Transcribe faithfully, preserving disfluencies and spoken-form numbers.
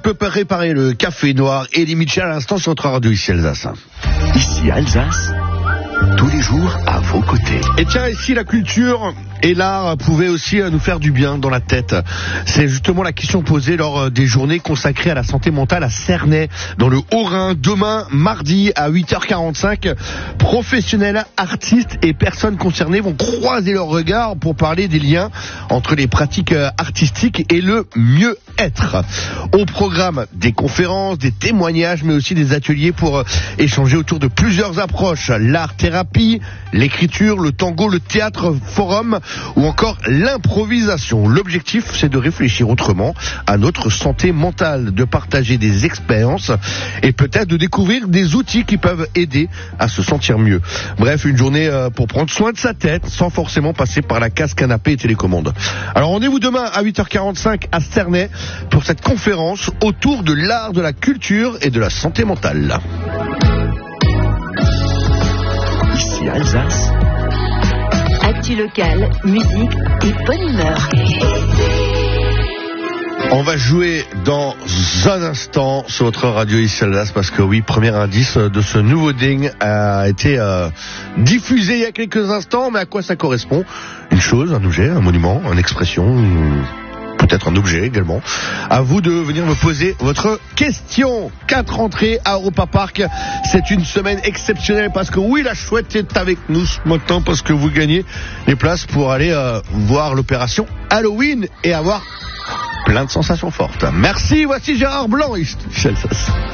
peut préparer le café noir. Elie Mitchell à l'instant sur notre radio ici Alsace. Ici Alsace, tous les jours à vos côtés. Et tiens, ici la culture et l'art pouvaient aussi nous faire du bien dans la tête. C'est justement la question posée lors des journées consacrées à la santé mentale à Cernay, dans le Haut-Rhin. Demain, mardi, à huit heures quarante-cinq, professionnels, artistes et personnes concernées vont croiser leurs regards pour parler des liens entre les pratiques artistiques et le mieux-être. Au programme, des conférences, des témoignages, mais aussi des ateliers pour échanger autour de plusieurs approches. L'art-thérapie, l'écriture, le tango, le théâtre, forum ou encore l'improvisation. L'objectif, c'est de réfléchir autrement à notre santé mentale, de partager des expériences et peut-être de découvrir des outils qui peuvent aider à se sentir mieux. Bref, une journée pour prendre soin de sa tête sans forcément passer par la case canapé et télécommande. Alors rendez-vous demain à huit heures quarante-cinq à Cernay pour cette conférence autour de l'art, de la culture et de la santé mentale. Ici Alsace. Actu locale, musique et bonne humeur. On va jouer dans un instant sur votre radio ici Alsace parce que oui, premier indice de ce nouveau ding a été euh, diffusé il y a quelques instants, mais à quoi ça correspond? Une chose, un objet, un monument, une expression, une... peut-être un objet également. À vous de venir me poser votre question. Quatre entrées à Europa Park. C'est une semaine exceptionnelle parce que oui, la chouette est avec nous ce matin parce que vous gagnez les places pour aller euh, voir l'opération Halloween et avoir plein de sensations fortes. Merci, voici Gérard Blanc.